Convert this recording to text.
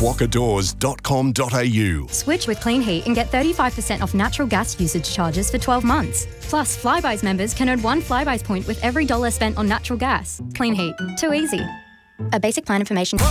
wakadoors.com.au. Switch with Clean Heat and get 35% off natural gas usage charges for 12 months. Plus, Flybuys members can earn 1 Flybuys point with every $1 spent on natural gas. Clean Heat. Too easy. A basic plan information.